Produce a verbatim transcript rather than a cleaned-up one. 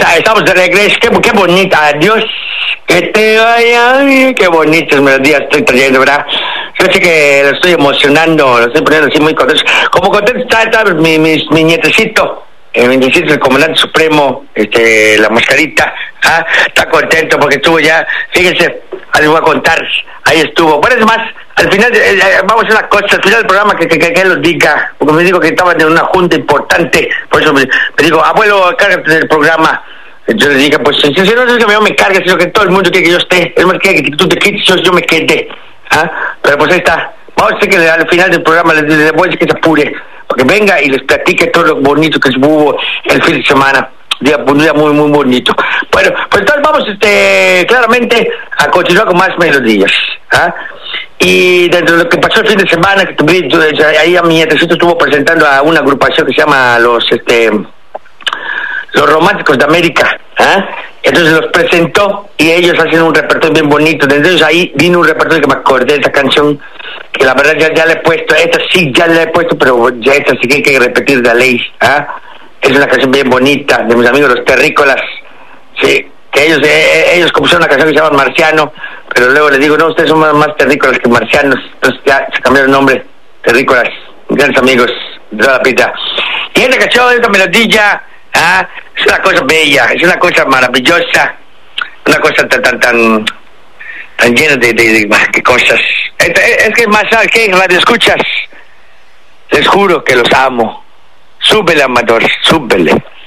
Ya estamos de regreso, qué, qué bonita, adiós, que te vaya, ay, qué bonitas melodías estoy trayendo, ¿verdad? Yo sé que lo estoy emocionando, lo estoy poniendo así muy contento. Como contento está, está mi, mi, mi nietecito, eh, mi nietecito, el comandante supremo, este, la mascarita, ¿ah? Está contento porque estuvo ya, fíjense, ahí les voy a contar, ahí estuvo. Bueno, es más, al final, eh, vamos a hacer una cosa, al final del programa que, que, que, que él los diga, porque me dijo que estaban en una junta importante, por eso me, me digo, abuelo, cárgate del programa. Yo le dije, pues, si, si no es que yo me cargue, sino que todo el mundo quiere que yo esté, es más que, que tú te quites, yo, yo me quede, ¿ah? Pero pues ahí está, vamos a hacer que al final del programa les, les voy a decir que se apure, porque venga y les platique todo lo bonito que hubo el fin de semana. Día, un día muy, muy bonito. Bueno, pues entonces vamos, este, claramente, a continuar con más melodías, ¿ah? Y dentro de lo que pasó el fin de semana, que tuve, ahí a mi nietecito estuvo presentando a una agrupación que se llama los, este, los Románticos de América, ¿ah? Entonces los presentó y ellos hacen un repertorio bien bonito. Entonces ahí vino un repertorio que me acordé de esa canción, que la verdad ya, ya le he puesto, esta sí ya le he puesto, pero ya esta sí que hay que repetir de la ley, ¿ah? Es una canción bien bonita, de mis amigos los terrícolas, sí, que ellos eh, ellos compusieron una canción que se llama Marciano, pero luego les digo, no, ustedes son más, más terrícolas que marcianos, entonces ya se cambiaron el nombre, terrícolas, grandes amigos de toda la pita. Y esta canción, esta melodía, ah, es una cosa bella, es una cosa maravillosa, una cosa tan tan tan, tan llena de, de, de, de cosas. Es, es que más, ¿sabes qué? Radio escuchas, les juro que los amo. Súbele, Amador, súbele.